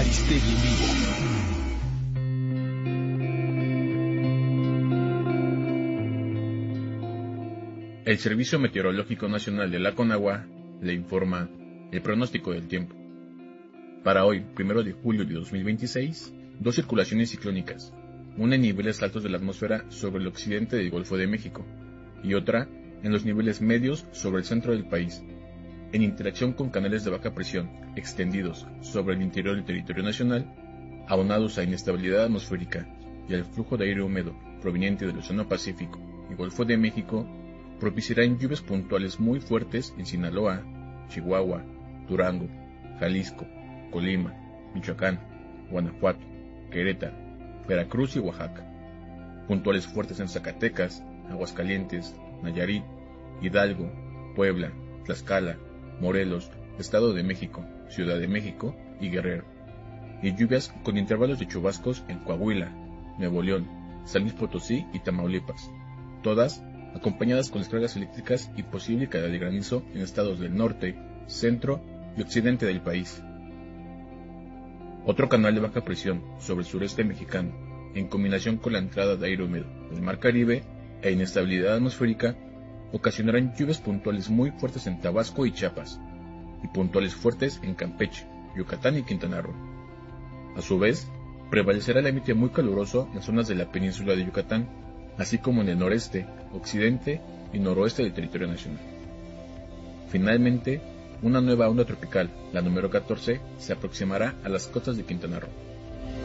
Aristegui en vivo. El Servicio Meteorológico Nacional de la Conagua le informa el pronóstico del tiempo. Para hoy, 1 de julio de 2026, dos circulaciones ciclónicas, una en niveles altos de la atmósfera sobre el occidente del Golfo de México y otra en los niveles medios sobre el centro del país, en interacción con canales de baja presión extendidos sobre el interior del territorio nacional, aunados a inestabilidad atmosférica y al flujo de aire húmedo proveniente del Océano Pacífico y Golfo de México, propiciarán lluvias puntuales muy fuertes en Sinaloa, Chihuahua, Durango, Jalisco, Colima, Michoacán, Guanajuato, Querétaro, Veracruz y Oaxaca. Puntuales fuertes en Zacatecas, Aguascalientes, Nayarit, Hidalgo, Puebla, Tlaxcala, Morelos, Estado de México, Ciudad de México y Guerrero. Y lluvias con intervalos de chubascos en Coahuila, Nuevo León, San Luis Potosí y Tamaulipas. Todas acompañadas con descargas eléctricas y posible caída de granizo en estados del norte, centro y occidente del país. Otro canal de baja presión sobre el sureste mexicano, en combinación con la entrada de aire húmedo del Mar Caribe e inestabilidad atmosférica, ocasionarán lluvias puntuales muy fuertes en Tabasco y Chiapas, y puntuales fuertes en Campeche, Yucatán y Quintana Roo. A su vez, prevalecerá el ambiente muy caluroso en zonas de la península de Yucatán, así como en el noreste, occidente y noroeste del territorio nacional. Finalmente, una nueva onda tropical, la número 14, se aproximará a las costas de Quintana Roo.